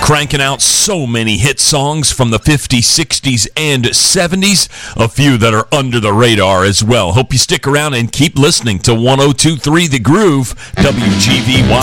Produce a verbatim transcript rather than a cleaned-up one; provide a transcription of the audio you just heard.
cranking out so many hit songs from the fifties, sixties, and seventies. A few that are under the radar as well. Hope you stick around and keep listening to one oh two point three The Groove, W G V Y.